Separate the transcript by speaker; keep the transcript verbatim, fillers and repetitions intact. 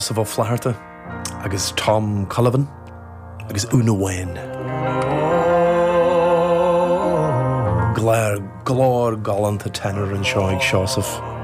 Speaker 1: sa bh flaharta agus Tom Cullivan agus Una Wayne. Glár glár galanta tenor an seo ag seosamh.